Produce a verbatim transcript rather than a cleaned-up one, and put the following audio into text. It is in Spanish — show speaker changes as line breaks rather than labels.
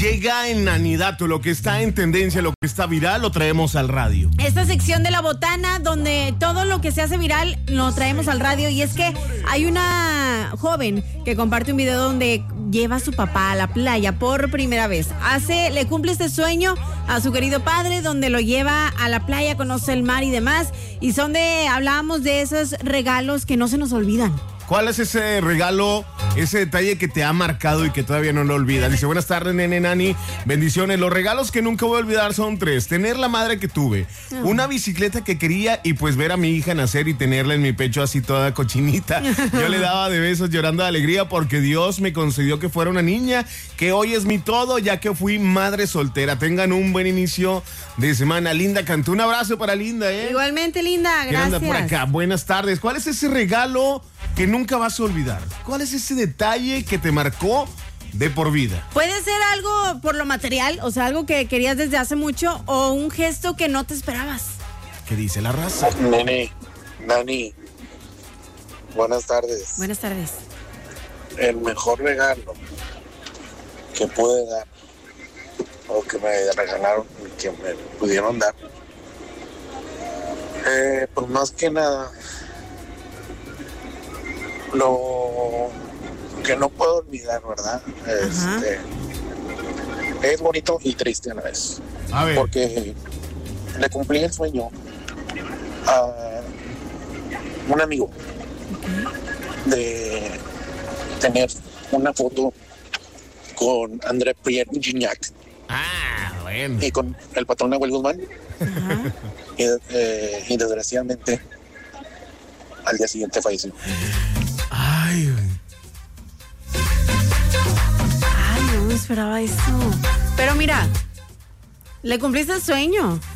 Llega el Nanidato, lo que está en tendencia, lo que está viral, lo traemos al radio.
Esta sección de La Botana, donde todo lo que se hace viral lo traemos al radio. Y es que hay una joven que comparte un video donde lleva a su papá a la playa por primera vez. Hace, le cumple este sueño a su querido padre, donde lo lleva a la playa, conoce el mar y demás. Y son de, hablábamos de esos regalos que no se nos olvidan.
¿Cuál es ese regalo, ese detalle que te ha marcado y que todavía no lo olvidas? Dice, buenas tardes, nene, nani, bendiciones. Los regalos que nunca voy a olvidar son tres. Tener la madre que tuve, oh. una bicicleta que quería y pues ver a mi hija nacer y tenerla en mi pecho así toda cochinita. Yo le daba de besos llorando de alegría porque Dios me concedió que fuera una niña, que hoy es mi todo, ya que fui madre soltera. Tengan un buen inicio de semana. Linda Cantú, un abrazo para Linda, ¿eh?
Igualmente, Linda, gracias.
¿Quién anda por acá? Buenas tardes. ¿Cuál es ese regalo que nunca vas a olvidar? ¿Cuál es ese detalle que te marcó de por vida?
Puede ser algo por lo material, o sea, algo que querías desde hace mucho, o un gesto que no te esperabas.
¿Qué dice la raza?
Nene, Nani, buenas tardes.
Buenas tardes.
El mejor regalo que pude dar, o que me regalaron, que me pudieron dar, eh, pues más que nada, lo que no puedo olvidar, ¿verdad? Este, es bonito y triste a la vez.
A ver.
Porque le cumplí el sueño a un amigo de tener una foto con André Pierre Gignac.
Ah, bueno.
Y con el patrón Nahuel Guzmán. y, eh, y desgraciadamente al día siguiente falleció.
Ay,
Ay, no me esperaba eso. Pero mira, le cumpliste el sueño.